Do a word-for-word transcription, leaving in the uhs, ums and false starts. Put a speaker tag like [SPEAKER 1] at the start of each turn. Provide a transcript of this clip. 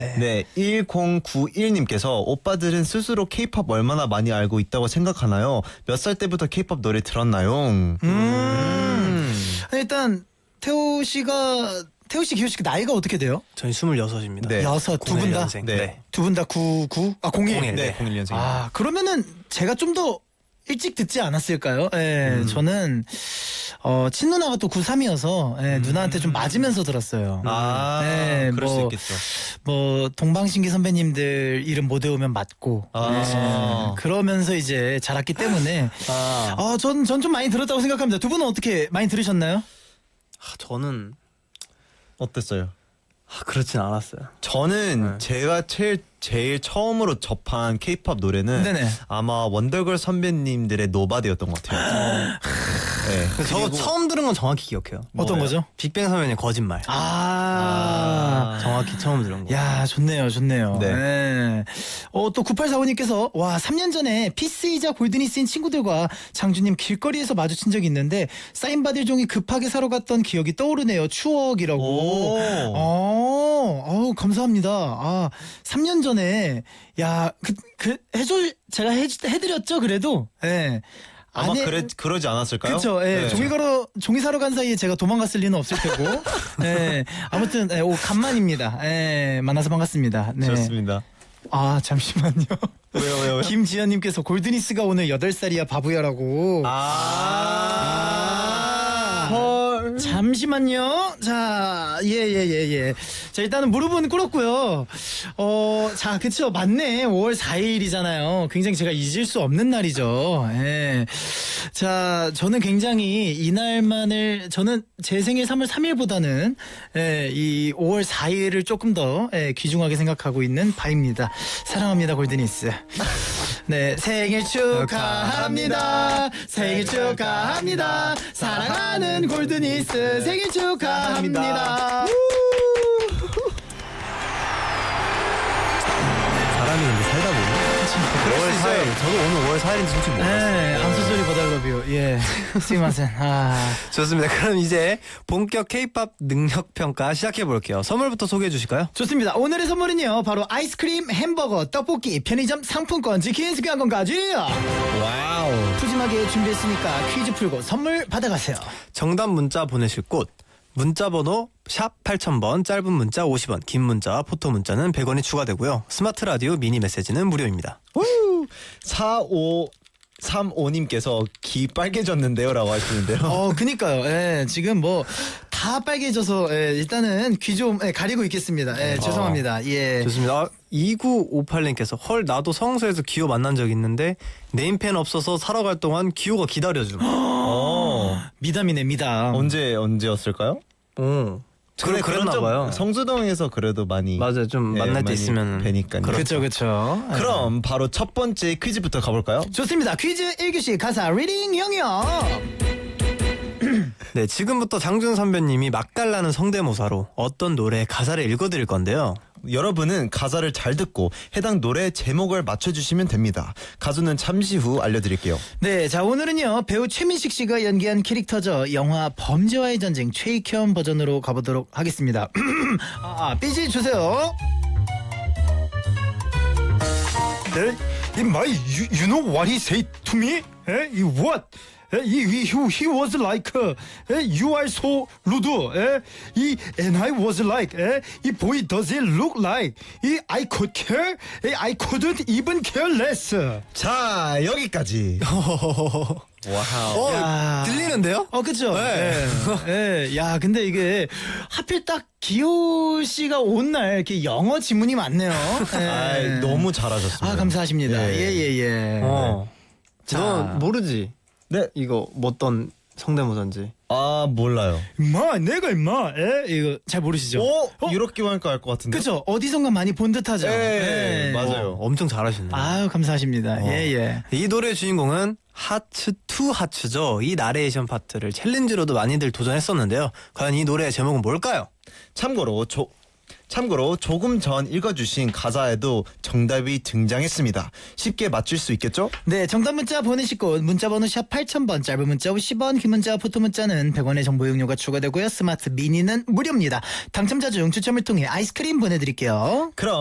[SPEAKER 1] 네, 천구십일 님께서 오빠들은 스스로 케이팝 얼마나 많이 알고 있다고 생각하나요? 몇 살 때부터 케이팝 노래 들었나요?
[SPEAKER 2] 음. 음. 일단 태호 씨가 태호 씨, 기호 씨 나이가 어떻게 돼요?
[SPEAKER 3] 저희 스물여섯입니다.
[SPEAKER 1] 네.
[SPEAKER 2] 여섯, 두 분 다?
[SPEAKER 1] 네. 네.
[SPEAKER 2] 두 분 다 구십구? 아, 공일.
[SPEAKER 3] 공일.
[SPEAKER 1] 네, 공일 년생.
[SPEAKER 2] 아, 그러면은 제가 좀 더 일찍 듣지 않았을까요? 예, 음. 저는 어, 친누나가 또 구십삼이어서 예, 음. 누나한테 좀 맞으면서 들었어요.
[SPEAKER 1] 아, 예, 그럴 뭐, 수 있겠죠.
[SPEAKER 2] 뭐 동방신기 선배님들 이름 못 외우면 맞고
[SPEAKER 1] 아.
[SPEAKER 2] 예, 그러면서 이제 자랐기 때문에
[SPEAKER 3] 아,
[SPEAKER 2] 어, 전, 전 좀 많이 들었다고 생각합니다. 두 분은 어떻게 많이 들으셨나요?
[SPEAKER 3] 아, 저는
[SPEAKER 1] 어땠어요?
[SPEAKER 3] 아, 그렇진 않았어요.
[SPEAKER 1] 저는 네. 제가 제일 제일 처음으로 접한 케이팝 노래는 네네. 아마 원더걸 선배님들의 노바디였던 것 같아요.
[SPEAKER 3] 네. 저 처음 들은 건 정확히 기억해요.
[SPEAKER 2] 어떤
[SPEAKER 1] 뭐예요?
[SPEAKER 2] 거죠?
[SPEAKER 3] 빅뱅 선배님 거짓말.
[SPEAKER 2] 아,
[SPEAKER 3] 아~ 정확히 처음 들은 거.
[SPEAKER 2] 야, 좋네요, 좋네요.
[SPEAKER 1] 네.
[SPEAKER 2] 네. 어, 또 구팔사오님께서 와, 삼 년 전에 피스이자 골드니스인 친구들과 장주님 길거리에서 마주친 적이 있는데 사인 받을 종이 급하게 사러 갔던 기억이 떠오르네요. 추억이라고.
[SPEAKER 1] 오.
[SPEAKER 2] 어, 어우, 감사합니다. 아, 삼 년 전에 야, 그, 그 해줘 제가 해 해드렸죠, 그래도. 예. 네.
[SPEAKER 1] 아마 안에, 그래, 그러지 않았을까요?
[SPEAKER 2] 그렇죠. 예, 네. 종이 가러 종이 사러 간 사이에 제가 도망갔을 리는 없을 테고. 예. 아무튼 예, 오 간만입니다. 예, 만나서 반갑습니다. 네.
[SPEAKER 1] 좋습니다.
[SPEAKER 2] 아, 잠시만요.
[SPEAKER 1] 왜요, 왜요, 왜요?
[SPEAKER 2] 김지연님께서 골드니스가 오늘 여덟 살이야 바보야라고.
[SPEAKER 1] 아. 헐.
[SPEAKER 2] 잠시만요. 자, 예, 예, 예, 예. 자, 일단은 무릎은 꿇었고요. 어, 자, 그쵸. 맞네. 오월 사일이잖아요. 굉장히 제가 잊을 수 없는 날이죠. 예. 자, 저는 굉장히 이날만을, 저는 제 생일 삼월 삼일보다는, 예, 이 오월 사일을 조금 더, 예, 귀중하게 생각하고 있는 바입니다. 사랑합니다, 골드니스. 네, 생일 축하합니다. 생일 축하합니다. 사랑하는 골드니스 생일 축하합니다.
[SPEAKER 3] 사람이 근데 살다 보면 오월 사일, 저도 오늘 오월 사일인지 솔직히 몰랐어요.
[SPEAKER 2] 네, 암소소리 버달러뷰. 예, 스미마센. 아,
[SPEAKER 3] 좋습니다. 그럼 이제 본격 K-팝 능력 평가 시작해 볼게요. 선물부터 소개해 주실까요?
[SPEAKER 2] 좋습니다. 오늘의 선물은요, 바로 아이스크림, 햄버거, 떡볶이, 편의점 상품권, 치킨 스키한건까지.
[SPEAKER 1] 와우.
[SPEAKER 2] 푸짐하게 준비했으니까 퀴즈 풀고 선물 받아가세요.
[SPEAKER 3] 정답 문자 보내실 곳. 문자번호 샵 팔천 번, 짧은 문자 오십 원, 긴 문자와 포토 문자는 백 원이 추가되고요. 스마트 라디오 미니 메시지는 무료입니다.
[SPEAKER 1] 사오삼오님께서 귀 빨개졌는데요 라고 하시는데요.
[SPEAKER 2] 어, 그니까요. 예, 지금 뭐 다 빨개져서 예, 일단은 귀 좀 예, 가리고 있겠습니다. 예, 죄송합니다. 예.
[SPEAKER 3] 좋습니다. 아, 이구오팔님께서 헐 나도 성수에서 기호 만난 적 있는데 네임펜 없어서 사러 갈 동안 기호가 기다려줌.
[SPEAKER 2] 어, 미담이네 미담.
[SPEAKER 1] 언제 언제였을까요?
[SPEAKER 3] 어.
[SPEAKER 1] 그래 그랬나봐요. 성수동에서 그래도 많이
[SPEAKER 3] 맞아요. 좀
[SPEAKER 1] 예,
[SPEAKER 3] 만날 때 있으면
[SPEAKER 1] 뵈니까요.
[SPEAKER 2] 그렇죠, 그렇죠.
[SPEAKER 1] 그럼 바로 첫 번째 퀴즈부터 가볼까요?
[SPEAKER 2] 좋습니다. 퀴즈 일 교시 가사 리딩 영역.
[SPEAKER 3] 네, 지금부터 장준 선배님이 맛깔나는 성대모사로 어떤 노래의 가사를 읽어드릴 건데요.
[SPEAKER 1] 여러분은 가사를 잘 듣고 해당 노래 제목을 맞춰주시면 됩니다. 가수는 잠시 후 알려드릴게요.
[SPEAKER 2] 네, 자 오늘은요 배우 최민식 씨가 연기한 캐릭터죠. 영화 범죄와의 전쟁 최익현 버전으로 가보도록 하겠습니다. 아, 삐지 주세요. 네, my, you, you know what he said to me? 에? You what? He, he, he was like, uh, you are so rude, uh, he, and I was like, uh, he boy does it look like, he, I could care, I couldn't even care less.
[SPEAKER 1] 자, 여기까지.
[SPEAKER 3] 와우. 어, 들리는데요?
[SPEAKER 2] 어, 그쵸?
[SPEAKER 3] 네.
[SPEAKER 2] 예. 예. 야, 근데 이게 하필 딱 기호 씨가 온 날 이렇게 영어 지문이 많네요. 예.
[SPEAKER 1] 아, 너무 잘하셨습니다.
[SPEAKER 2] 아, 감사하십니다. 예, 예, 예. 예.
[SPEAKER 3] 어.
[SPEAKER 2] 자,
[SPEAKER 3] 너 모르지?
[SPEAKER 1] 네.
[SPEAKER 3] 이거 뭐 어떤 성대모사인지.
[SPEAKER 1] 아, 몰라요.
[SPEAKER 2] 임마, 내가 임마, 에? 이거 잘 모르시죠?
[SPEAKER 1] 오, 어? 이렇게만 할까 알 것 같은데.
[SPEAKER 2] 그쵸? 어디선가 많이 본 듯하죠?
[SPEAKER 1] 예, 예. 맞아요.
[SPEAKER 3] 어, 엄청 잘하시네요.
[SPEAKER 2] 아유, 감사하십니다.
[SPEAKER 3] 어.
[SPEAKER 2] 예, 예.
[SPEAKER 3] 이 노래의 주인공은 하츠 투 하츠죠. 이 나레이션 파트를 챌린지로도 많이들 도전했었는데요. 과연 이 노래의 제목은 뭘까요?
[SPEAKER 1] 참고로 조, 참고로 조금 전 읽어주신 가사에도 정답이 등장했습니다. 쉽게 맞출 수 있겠죠?
[SPEAKER 2] 네, 정답 문자 보내실 곳 문자번호 샵 팔천 번, 짧은 문자 오십 원, 긴 문자 포토 문자는 백 원의 정보 이용료가 추가되고요. 스마트 미니는 무료입니다. 당첨자 중 추첨을 통해 아이스크림 보내드릴게요.
[SPEAKER 1] 그럼